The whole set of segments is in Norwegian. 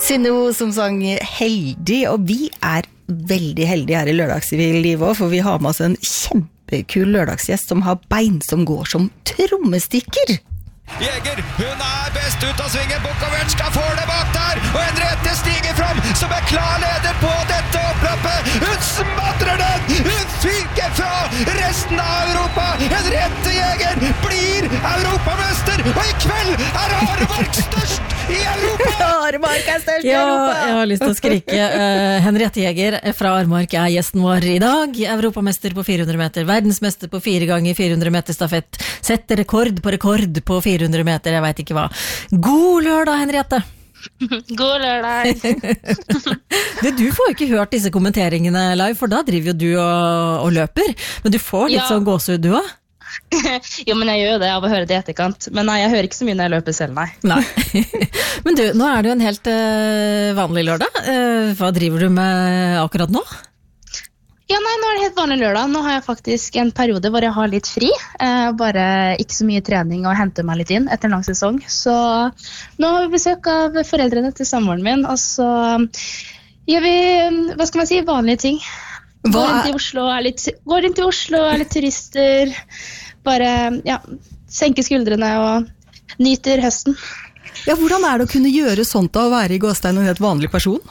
Synne som sang heldig, og vi veldig heldige her i Lørdagslivet, for vi har med oss en kjempekul lørdagsgjest som har bein som går som trommestikker. Jeger, hun best ut av svingen, Bukovic får det bak der, og Henriette stiger fram som klar leder på dette oppløpet. Hun smadrer den, hun fyker fra resten av Europa. Henriette Jeger blir europamester, og i kveld Aremark størst i Europa. Aremark størst i Europa. Ja, jeg har lyst til å skrike. Henriette Jeger fra Aremark gjesten vår i dag. Europamester på 400 meter, verdensmester på 4 ganger 400 meter stafett, setter rekord på 400 meter, jeg vet ikke hva. God lørdag, Henriette. God lørdag. Du får jo ikke hørt disse kommenteringene live, for da driver jo du og løper, men du får litt sånn gåsehud du også. Jo, men jeg gjør jo det av å høre det i etterkant, men nei, jeg hører ikke så mye når jeg løper selv, nei. Men du, nå det jo en helt vanlig lørdag. Hva driver du med akkurat nå? Ja, nei, nå det helt vanlig lørdag. Nå har jeg faktisk en periode hvor jeg har litt fri. Bare ikke så mye trening og henter meg litt inn etter en lang sesong. Så nå har vi besøk av foreldrene til samboeren min, og så gjør vi, hva skal man si, vanlige ting. Går inn til Oslo, litt turister, bare, ja, senker skuldrene og nyter høsten. Ja, hvordan det å kunne gjøre sånt da, å være i gåstein og en helt vanlig person?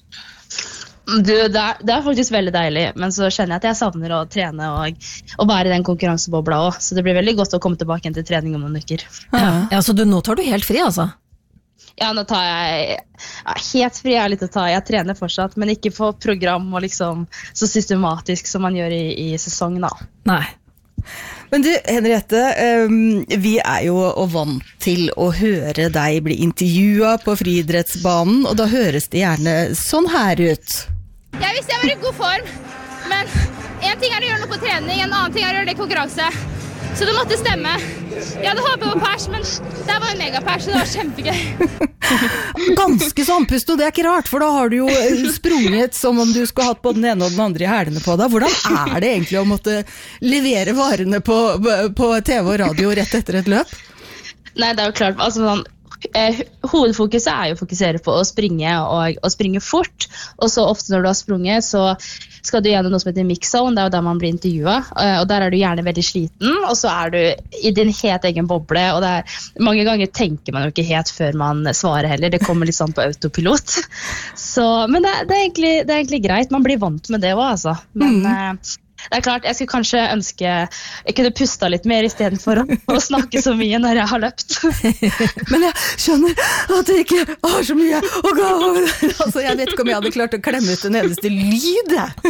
Du, det faktisk veldig deilig, men så kjenner jeg at jeg savner å trene og være i den konkurransebobla også, så det blir veldig godt å komme tilbake til trening om noen uker. Ja, så nå tar du helt fri, altså? Ja, nå tar jeg helt fri, litt å ta. Jeg trener fortsatt, men ikke på program og liksom så systematisk som man gjør i sesong da. Nei. Men du, Henriette, vi jo vant til å høre deg bli intervjuet på friidrettsbanen, og da høres det gjerne sånn her ut. Jeg visste jeg var i god form, men en ting å gjøre noe på trening, en annen ting å gjøre det i konkurranse. Så det måtte stemme. Jeg hadde håpet på pers, men det var en megapers, så det var kjempegøy. Ganske så andpust, og det ikke rart, for da har du jo sprunget som om du skulle hatt både den ene og den andre i hælene på deg. Hvordan det egentlig å måtte levere varene på TV og radio rett etter et løp? Nei, det jo klart, altså sånn, hovedfokuset jo å fokusere på å springe og springe fort, og så ofte når du har sprunget så skal du gjennom noe som heter mix-zone, det jo der man blir intervjuet, og der du gjerne veldig sliten, og så du i din helt egen boble, og mange ganger tenker man jo ikke helt før man svarer heller, det kommer litt sånn på autopilot, så, men det egentlig greit, man blir vant med det også, altså, men det klart, jeg skulle kanskje ønske jeg kunne pusta litt mer i stedet for å snakke så mye når jeg har løpt. Men jeg skjønner at jeg ikke har så mye å gå over. Altså, jeg vet ikke om jeg hadde klart å klemme ut den eneste lyd.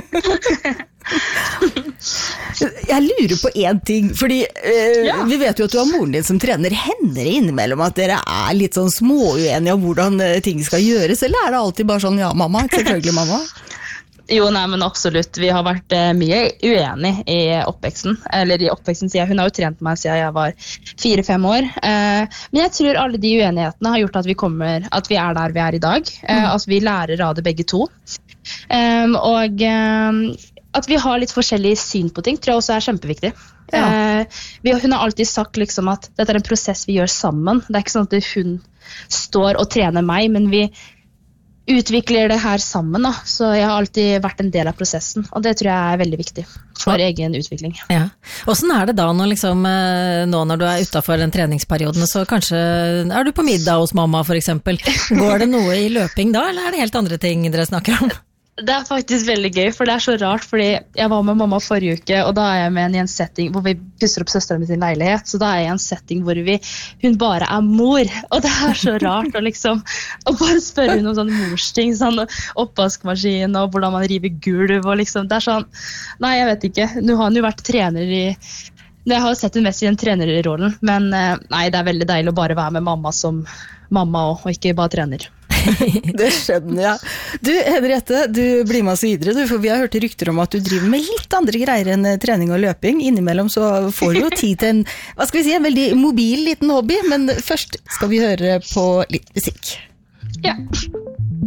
Jeg lurer på en ting, fordi vi vet jo at du har moren din som trener. Hender det innimellom at dere litt sånn småuenige om hvordan ting skal gjøres, eller det alltid bare sånn, ja mamma, selvfølgelig mamma? Jo, nei, men absolutt. Vi har vært mye uenige i oppveksten. Eller i oppveksten siden. Hun har jo trent meg siden jeg var 4-5 år. Men jeg tror alle de uenighetene har gjort at vi der vi i dag. At vi lærer av det begge to. Og at vi har litt forskjellig syn på ting, tror jeg også kjempeviktig. Ja. Hun har alltid sagt liksom at dette en prosess vi gjør sammen. Det ikke sånn at hun står og trener meg, men vi utvikler det her sammen da. Så jeg har alltid vært en del av prosessen, og det tror jeg veldig viktig for egen utvikling. Ja. Hvordan det da når, liksom, nå når du utenfor den treningsperioden, så kanskje du på middag hos mamma for eksempel, går det noe i løping da, eller det helt andre ting dere snakker om? Det faktisk veldig gøy, for det så rart, fordi jeg var med mamma forrige uke, og da jeg med i en setting hvor vi pusser opp søsteren min sin leilighet, så da jeg i en setting hvor hun bare mor, og det så rart å bare spørre hun om sånne morsting, sånn oppvaskmaskin, og hvordan man river gulv, og liksom, det sånn, nei, jeg vet ikke, nå har hun jo vært trener jeg har sett hun mest i den trenerrollen, men nei, det veldig deilig å bare være med mamma som mamma og ikke bare trener. Det skjønner jeg. Du, Henriette, du blir med oss videre, for vi har hørt rykter om at du driver med litt andre greier enn trening og løping. Innimellom så får du jo tid til en veldig mobil liten hobby, men først skal vi høre på litt musikk. Ja.